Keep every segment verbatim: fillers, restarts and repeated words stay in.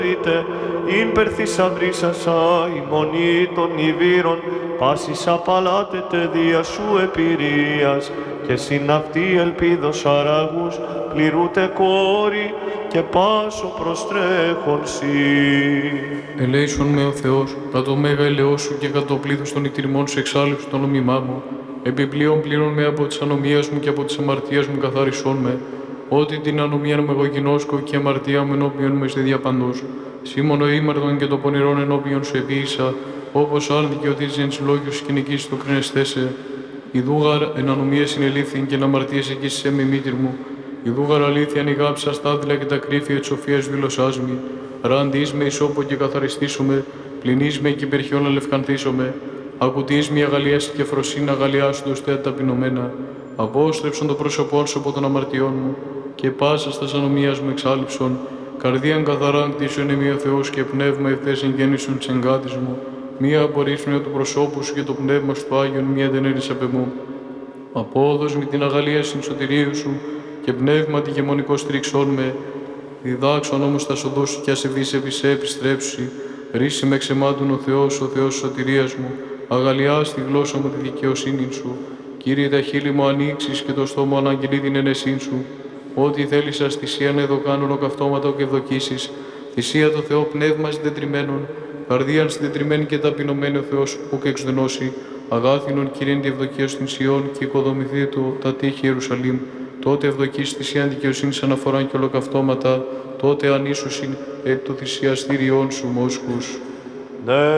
ειν περθυσαυρίσασα η μονή των Ιβύρων, πάσης απαλάτετε δια σου επηρείας, και συν αυτή ελπίδος αραγούς, πληρούτε κόρη και πάσο προστρέχον σοι. Ελέησον με ο Θεός, κατ' το μέγα ελαιός σου και κατ' το πλήθος των ητηρημών σου εξάλληψου το νόμιμά μου. Επιπλέον πλήρων με από της ανομίας μου και από της αμαρτίας μου καθάρισόν με, ότι την ανομία μου εγώ γινώσκω και αμαρτία μου ενώπιον με στη διαπαντός. Σήμωνο ήμαρτον και το πονηρόν ενώπιον σου επίησα, όπως αν δικαιωτήσεις εν συλλόγιου σκηνικής το κρινεστέσε. Ιδούγαρ εν ανομία συνελήφθην και εν αμαρτίες εκείσισε με μήτυρ μου. Ιδούγαρ αλήθεια ανηγάψα στάδιλα και τα κρύφια της σοφίας δήλωσάς μη. Ραντής με ισόπο και καθαριστήσομαι, πληνείς με και υπερχιόν αλευκανθήσομαι. Ακουτείς μια αγαλίαση και φροσύνα αγαλιάσου το στέα ταπεινωμένα. Απόστρεψον το πρόσωπόν σου από των αμαρτιών μου, και πάσα στα ανομίας μου εξάλληψον. Καρδίαν καθαράν κτίσον εμεί ο Θεός και πνεύμα ευθές εγγέννησον της εγκάτης μου. Μία απορρίψμια του προσώπου σου και το πνεύμα σου το Άγιον μία δεν απ' εμού. Απόδος με την αγαλίαση σωτηρίου σου και πνεύμα τη γεμονικό στρίξον με. Διδάξον όμως τα σοδού σου και ασεβείς επισέ επιστρέψουσι. Ρίση με εξαιμάτων ο Θεός, ο Θεός σωτηρίας μου. Αγαλιάς τη γλώσσα μου τη δικαιοσύνη σου. Κύριε, τα χείλη μου ανοίξεις και το στόμα αναγγελεί την ενεσύν σου. Ό,τι θέλεις σας θυσίαν εδώ κάνουν οκαυτώματα και ευδοκίσεις. Θυσία το Θεό πνεύμα συντετριμένων. Καρδίαν συντετριμένη και ταπεινωμένη ο Θεός ουκ εξδενώσει. Αγάθινον κυρίν τη ευδοκία στην Σιών και οικοδομηθεί του τα τείχη Ιερουσαλήμ. Τότε ευδοκείς θυσίαν δικαιοσύνης αναφοράν και ολοκαυτώματα. Τότε ανίσουσιν εκ του θυσιαστήριών σου μόσχους. Ναι,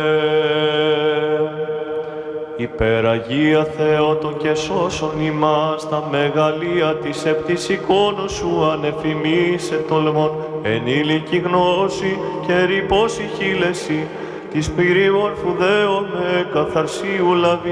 υπεραγία Θεότο και σώσον ημάς τα μεγαλεία της επ' της εικόνος σου ανεφημίσε τολμών ενήλικη γνώση και ρηπόση χείλεση της πυρήμορφου δέο με καθαρσίου λαβή.